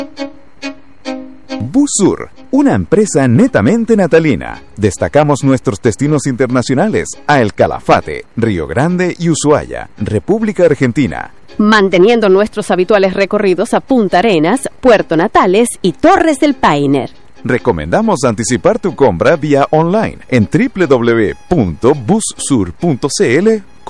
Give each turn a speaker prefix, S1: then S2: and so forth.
S1: Bussur, una empresa netamente natalina. Destacamos nuestros destinos internacionales a El Calafate, Río Grande y Ushuaia, República Argentina.
S2: Manteniendo nuestros habituales recorridos a Punta Arenas, Puerto Natales y Torres del Paine.
S1: Recomendamos anticipar tu compra vía online en www.bussur.cl